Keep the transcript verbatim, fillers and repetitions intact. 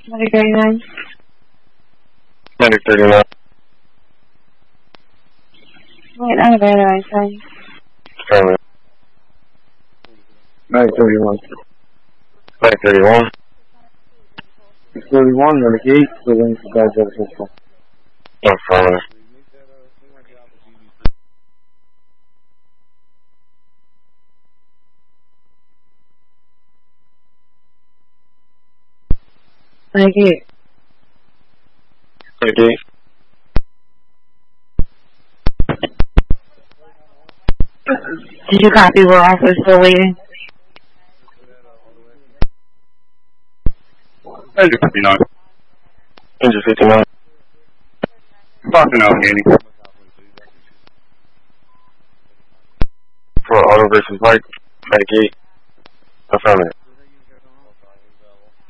Medic thirty-nine. Medic thirty-nine. Wait, I'm very sorry. Affirmative. Medic thirty-one. Medic thirty-one. thirty-one, Medic eight, still waiting for guys out of pistol. Affirmative. Medic eight. Medic eight. Did you copy? We're also still waiting. Engine fifty-nine. Engine fifty-nine. Boston out, Annie. For auto versus bike, Medic eight. Affirmative.